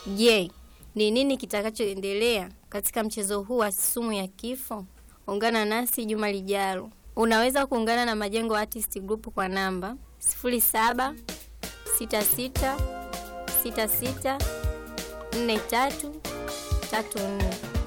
Je, ni nini kitakachoendelea katika mchezo huu wa sumu ya kifo? Ungana nasi juma lijalo. Unaweza kuungana na Majengo Artist Group kwa namba 0766664334.